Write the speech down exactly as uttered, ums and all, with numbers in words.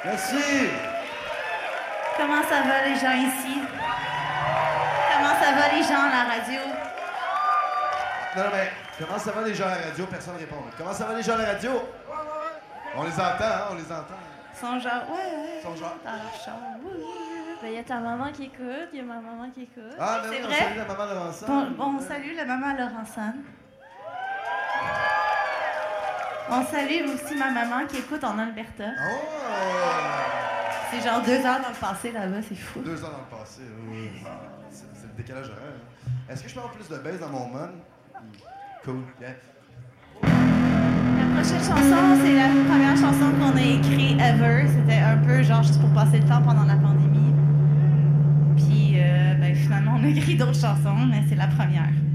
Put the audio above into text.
Merci. Comment ça va les gens ici? Comment ça va les gens à la radio? Non, non, mais comment ça va les gens à la radio? Personne ne répond. Comment ça va les gens à la radio? On les entend, hein? On les entend. Ils sont genre, ouais, ouais. Ils sont genre. Dans leur char, ouais, ouais. Ben, il y a ta maman qui écoute, il y a ma maman qui écoute. Ah, mais C'est oui, on vrai? salue la maman Laurençon. Bon, bon, on salue la maman Laurençon. On salue aussi ma maman qui écoute en Alberta. Oh! C'est genre deux heures dans le passé là-bas, c'est fou. Deux ans dans le passé, oui. C'est c'est le décalage horaire. Hein. Est-ce que je peux avoir plus de baisse dans mon mon? Cool, yeah. La prochaine chanson, c'est la première chanson qu'on a écrite ever. C'était un peu genre juste pour passer le temps pendant la pandémie. Puis euh, ben, finalement, on a écrit d'autres chansons, mais c'est la première.